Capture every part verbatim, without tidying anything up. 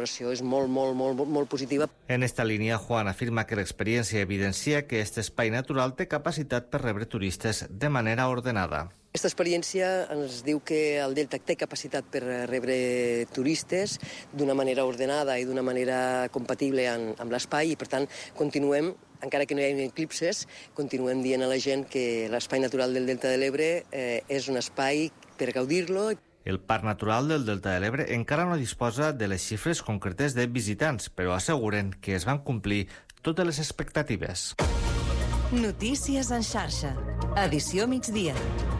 valoració és molt, molt, molt, molt positiva. En esta línia, Juan afirma que l'experiència evidencia que aquest espai natural té capacitat per rebre turistes de manera ordenada. Aquesta experiència ens diu que el Delta té capacitat per rebre turistes d'una manera ordenada i d'una manera compatible amb, amb l'espai i, per tant, continuem, encara que no hi hagi eclipses, continuem dient a la gent que l'espai natural del Delta de l'Ebre eh, és un espai per gaudir-lo. El Parc Natural del Delta de l'Ebre encara no disposa de les xifres concretes de visitants, però asseguren que es van complir totes les expectatives. Notícies en xarxa. Edició migdia.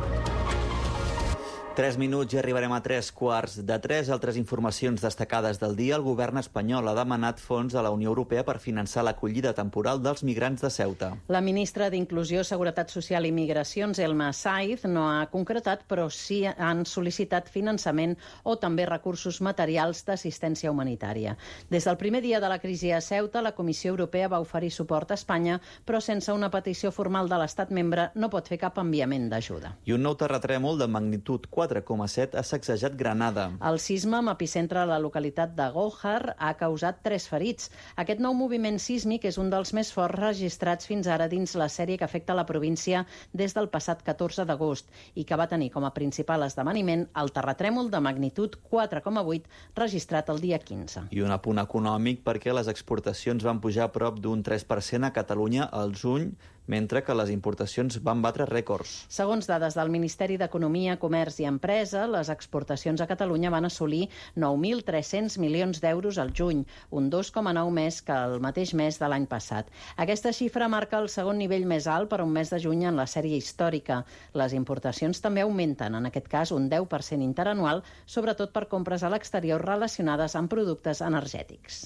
Tres minuts i arribarem a tres quarts de tres. Altres informacions destacades del dia. El govern espanyol ha demanat fons a la Unió Europea per finançar l'acollida temporal dels migrants de Ceuta. La ministra d'Inclusió, Seguretat Social i Migracions, Elma Saiz, no ha concretat, però sí han sol·licitat finançament o també recursos materials d'assistència humanitària. Des del primer dia de la crisi a Ceuta, la Comissió Europea va oferir suport a Espanya, però sense una petició formal de l'Estat membre no pot fer cap enviament d'ajuda. I un nou terratrèmol de magnitud quatre coma set ha sacsejat Granada. El sisme amb epicentre a la localitat de Gójar ha causat tres ferits. Aquest nou moviment sísmic és un dels més forts registrats fins ara dins la sèrie que afecta la província des del passat catorze d'agost i que va tenir com a principal esdeveniment el terratrèmol de magnitud quatre coma vuit registrat el dia quinze. I un apunt econòmic perquè les exportacions van pujar a prop d'un tres per cent a Catalunya al juny, mentre que les importacions van batre rècords. Segons dades del Ministeri d'Economia, Comerç i Empresa, les exportacions a Catalunya van assolir nou mil tres-cents milions d'euros al juny, un dos coma nou més que el mateix mes de l'any passat. Aquesta xifra marca el segon nivell més alt per un mes de juny en la sèrie històrica. Les importacions també augmenten, en aquest cas un deu per cent interanual, sobretot per compres a l'exterior relacionades amb productes energètics.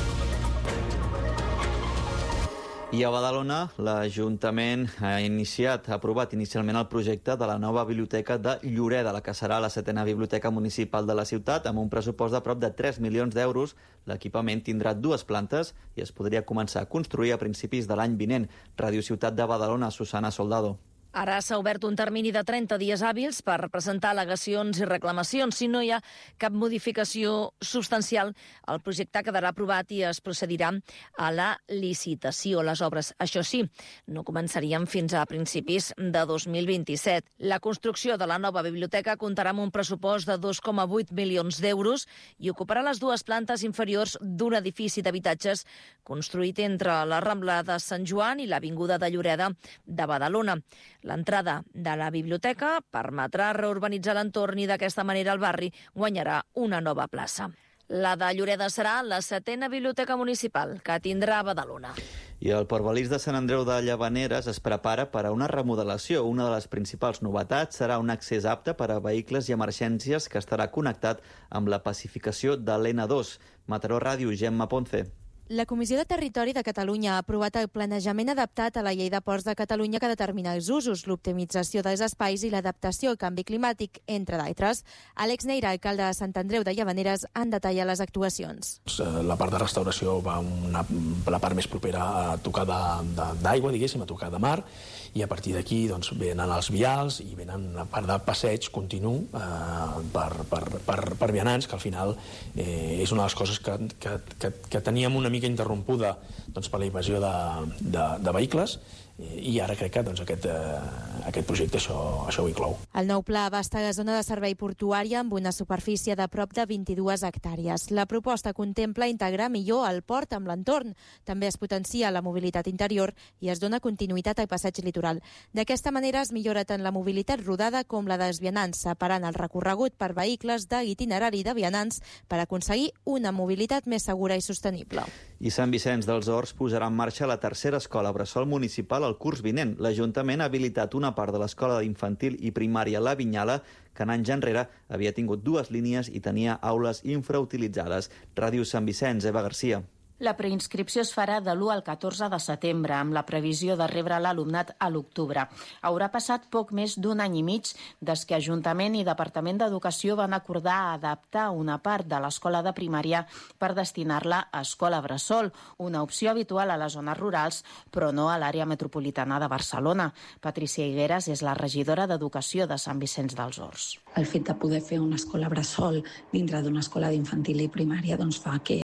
I a Badalona, l'Ajuntament ha iniciat, ha aprovat inicialment el projecte de la nova biblioteca de Lloreda, la que serà la setena biblioteca municipal de la ciutat, amb un pressupost de prop de tres milions d'euros. L'equipament tindrà dues plantes i es podria començar a construir a principis de l'any vinent. Ràdio Ciutat de Badalona, Susana Soldado. Ara s'ha obert un termini de trenta dies hàbils per presentar al·legacions i reclamacions. Si no hi ha cap modificació substancial, el projecte quedarà aprovat i es procedirà a la licitació. Les obres, això sí, no començarien fins a principis de dos mil vint-i-set. La construcció de la nova biblioteca comptarà amb un pressupost de dos coma vuit milions d'euros i ocuparà les dues plantes inferiors d'un edifici d'habitatges construït entre la Rambla de Sant Joan i l'Avinguda de Lloreda de Badalona. L'entrada de la biblioteca permetrà reurbanitzar l'entorn i d'aquesta manera el barri guanyarà una nova plaça. La de Lloreda serà la setena biblioteca municipal que tindrà a Badalona. I el Portbalís de Sant Andreu de Llavaneres es prepara per a una remodelació. Una de les principals novetats serà un accés apte per a vehicles i emergències que estarà connectat amb la pacificació de l'N dos. Mataró Ràdio, Gemma Ponce. La Comissió de Territori de Catalunya ha aprovat el planejament adaptat a la Llei de Ports de Catalunya que determina els usos, l'optimització dels espais i l'adaptació al canvi climàtic, entre d'altres. Àlex Neira, alcalde de Sant Andreu de Llavaneres, en detalla les actuacions. La part de restauració va una, la part més propera a tocar d'aigua, diguéssim, a tocar de mar, i a partir d'aquí doncs, venen els vials i venen la part de passeig continu eh, per, per, per, per vianants, que al final eh, és una de les coses que, que, que, que teníem una mica interrompuda doncs, per la invasió de, de, de vehicles, i ara crec que doncs, aquest, eh, aquest projecte això, això ho inclou. El nou pla abasta la zona de servei portuària amb una superfície de prop de vint-i-dues hectàrees. La proposta contempla integrar millor el port amb l'entorn. També es potencia la mobilitat interior i es dona continuïtat al passeig litoral. D'aquesta manera es millora tant la mobilitat rodada com la dels vianants, separant el recorregut per vehicles de l'itinerari de vianants per aconseguir una mobilitat més segura i sostenible. I Sant Vicenç dels Horts posarà en marxa la tercera escola bressol municipal el curs vinent. L'Ajuntament ha habilitat una part de l'escola infantil i primària La Vinyala, que en anys enrere havia tingut dues línies i tenia aules infrautilitzades. Ràdio Sant Vicenç, Eva Garcia. La preinscripció es farà de l'u al catorze de setembre, amb la previsió de rebre l'alumnat a l'octubre. Haurà passat poc més d'un any i mig des que Ajuntament i Departament d'Educació van acordar adaptar una part de l'escola de primària per destinar-la a escola bressol, una opció habitual a les zones rurals, però no a l'àrea metropolitana de Barcelona. Patricia Higueras és la regidora d'Educació de Sant Vicenç dels Horts. El fet de poder fer una escola bressol dintre d'una escola d'infantil i primària doncs fa que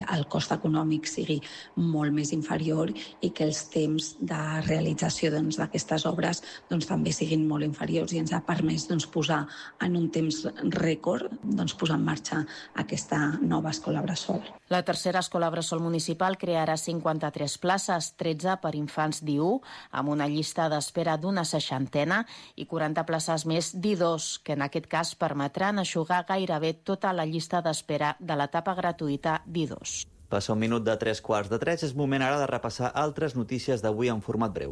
el cost econòmic sigui molt més inferior i que els temps de realització doncs, d'aquestes obres doncs, també siguin molt inferiors, i ens ha permès doncs, posar en un temps rècord doncs, posar en marxa aquesta nova escola bressol. La tercera escola bressol municipal crearà cinquanta-tres places, tretze per infants d'I U, amb una llista d'espera d'una seixantena, i quaranta places més d'I dos, que en aquest cas permetran eixugar gairebé tota la llista d'espera de l'etapa gratuïta d'I dos. Passa un minut de tres quarts de tres, és moment ara de repassar altres notícies d'avui en format breu.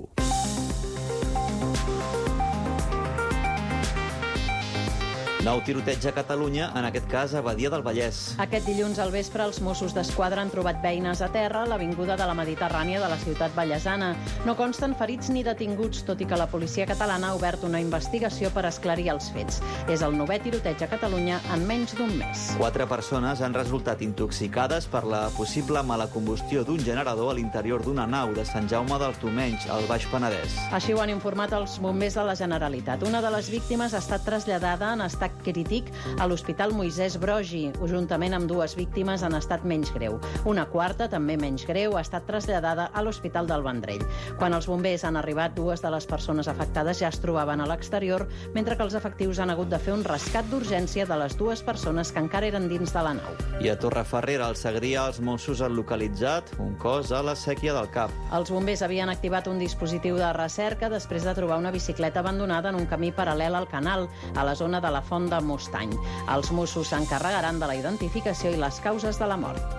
Nou tiroteig a Catalunya, en aquest cas a Badia del Vallès. Aquest dilluns al vespre els Mossos d'Esquadra han trobat beines a terra a l'avinguda de la Mediterrània de la ciutat vallesana. No consten ferits ni detinguts, tot i que la policia catalana ha obert una investigació per esclarir els fets. És el novè tiroteig a Catalunya en menys d'un mes. Quatre persones han resultat intoxicades per la possible mala combustió d'un generador a l'interior d'una nau de Sant Jaume dels Domenys, al Baix Penedès. Així ho han informat els bombers de la Generalitat. Una de les víctimes ha estat traslladada en estat crític a l'Hospital Moisès Broggi, juntament amb dues víctimes en estat menys greu. Una quarta, també menys greu, ha estat traslladada a l'Hospital del Vendrell. Quan els bombers han arribat, dues de les persones afectades ja es trobaven a l'exterior, mentre que els efectius han hagut de fer un rescat d'urgència de les dues persones que encara eren dins de la nau. I a Torrefarrera, al Segrià, els Mossos han localitzat un cos a la Sèquia del Cap. Els bombers havien activat un dispositiu de recerca després de trobar una bicicleta abandonada en un camí paral·lel al canal, a la zona de la Font de Mostany. Els Mossos s'encarregaran de la identificació i les causes de la mort.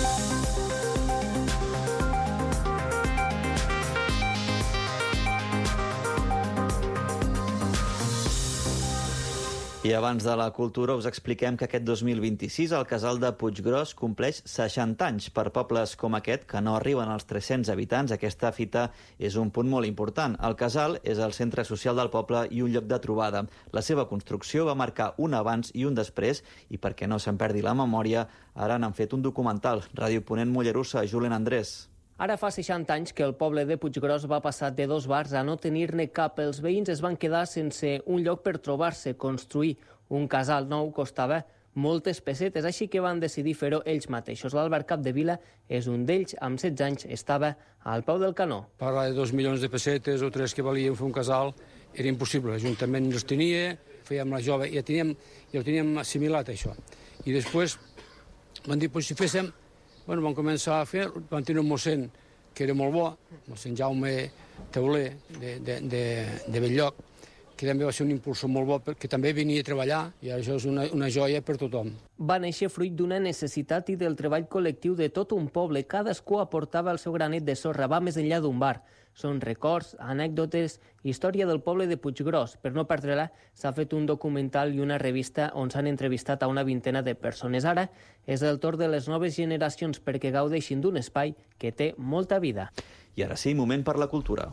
I abans de la cultura us expliquem que aquest dos mil vint-i-sis el Casal de Puiggròs compleix seixanta anys. Per pobles com aquest, que no arriben als tres-cents habitants, aquesta fita és un punt molt important. El Casal és el centre social del poble i un lloc de trobada. La seva construcció va marcar un abans i un després, i perquè no se'n perdi la memòria, ara n'han fet un documental. Ràdio Ponent Mollerussa, Julen Andrés. Ara fa seixanta anys que el poble de Puiggròs va passar de dos bars a no tenir-ne cap. Els veïns es van quedar sense un lloc per trobar-se. Construir un casal nou costava moltes pessetes, així que van decidir fer-ho ells mateixos. L'Albert Capdevila és un d'ells, amb setze anys estava al peu del canó. Parlar de dos milions de pessetes o tres que valien fer un casal era impossible. L'Ajuntament els tenia, fèiem la jove, i ja, teníem, ja ho teníem assimilat, això. I després van dir, pues, si féssim, bueno, vam començar a fer, vam tenir un mossèn que era molt bo, mossèn Jaume Teuler, de, de, de, de Belllloc, que també va ser un impulsor molt bo, que també venia a treballar, i això és una, una joia per tothom. Va néixer fruit d'una necessitat i del treball col·lectiu de tot un poble. Cadascú aportava el seu granet de sorra, va més enllà d'un bar. Són records, anècdotes, història del poble de Puiggròs. Per no perdre-la, s'ha fet un documental i una revista on s'han entrevistat a una vintena de persones. Ara és el torn de les noves generacions perquè gaudeixin d'un espai que té molta vida. I ara sí, moment per la cultura.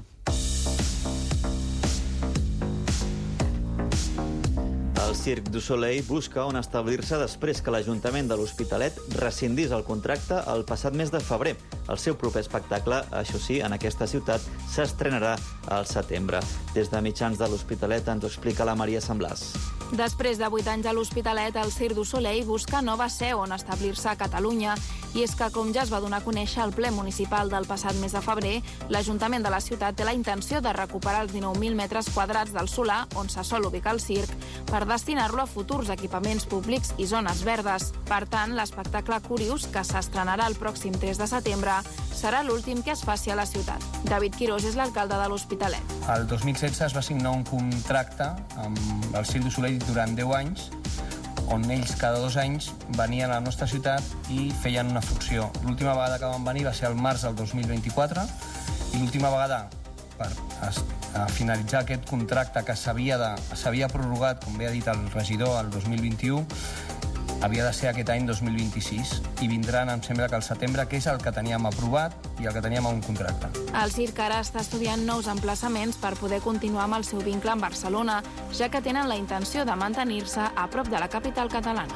El Cirque du Soleil busca on establir-se després que l'Ajuntament de l'Hospitalet rescindís el contracte el passat mes de febrer. El seu proper espectacle, això sí, en aquesta ciutat, s'estrenarà al setembre. Des de mitjans de l'Hospitalet ens ho explica la Maria Semblàs. Després de vuit anys a l'Hospitalet, el Cirque du Soleil busca nova seu on establir-se a Catalunya. I és que, com ja es va donar a conèixer al ple municipal del passat mes de febrer, l'Ajuntament de la ciutat té la intenció de recuperar els dinou mil metres quadrats del solar on se sol ubicar el circ per destinar-lo a futurs equipaments públics i zones verdes. Per tant, l'espectacle Curious, que s'estrenarà el pròxim tres de setembre, serà l'últim que es faci a la ciutat. David Quirós és l'alcalde de l'Hospitalet. El dos mil setze es va signar un contracte amb el Cirque du Soleil durant deu anys, on ells cada dos anys venien a la nostra ciutat i feien una funció. L'última vegada que van venir va ser al març del dos mil vint-i-quatre i l'última vegada per a finalitzar aquest contracte que s'havia de, s'havia prorrogat, com bé ha dit el regidor, el dos mil vint-i-u, havia de ser aquest any dos mil vint-i-sis i vindran, em sembla que al setembre, que és el que teníem aprovat i el que teníem a un contracte. El circ ara està estudiant nous emplaçaments per poder continuar amb el seu vincle amb Barcelona, ja que tenen la intenció de mantenir-se a prop de la capital catalana.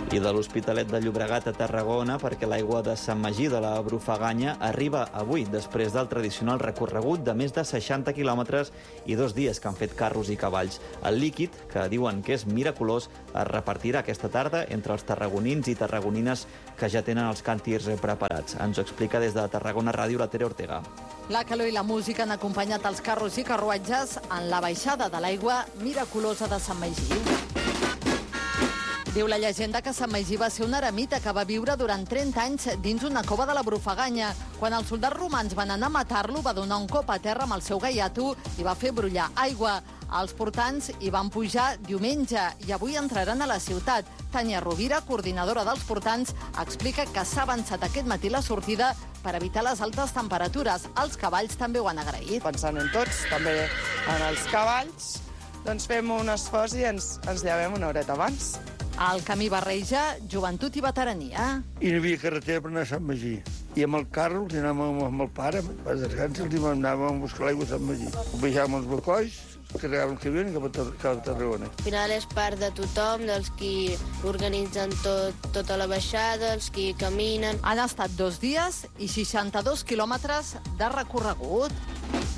I de l'Hospitalet de Llobregat a Tarragona, perquè l'aigua de Sant Magí de la Brufaganya arriba avui, després del tradicional recorregut de més de seixanta quilòmetres i dos dies que han fet carros i cavalls. El líquid, que diuen que és miraculós, es repartirà aquesta tarda entre els tarragonins i tarragonines que ja tenen els càntirs preparats. Ens ho explica des de Tarragona Ràdio la Tere Ortega. La calor i la música han acompanyat els carros i carruatges en la baixada de l'aigua miraculosa de Sant Magí. Diu la llegenda que Sant Magí va ser un eremita que va viure durant trenta anys dins una cova de la Brufaganya. Quan els soldats romans van anar a matar-lo, va donar un cop a terra amb el seu gaiato i va fer brollar aigua. Els portants hi van pujar diumenge i avui entraran a la ciutat. Tània Rovira, coordinadora dels portants, explica que s'ha avançat aquest matí la sortida per evitar les altes temperatures. Els cavalls també ho han agraït. Pensant en tots, també en els cavalls, doncs fem un esforç i ens, ens llevem una horeta abans. El camí barreja joventut i veterania. I no hi havia carretera per anar a Sant Magí. I amb el carro els anàvem amb el pare, per descansa, els anàvem a buscar l'aigua a Sant Magí. Baixàvem els balcois, carregàvem el camió i cap a, cap a Tarragona. Al final és part de tothom, dels qui organitzen tot, tota la baixada, els qui caminen. Han estat dos dies i seixanta-dos quilòmetres de recorregut.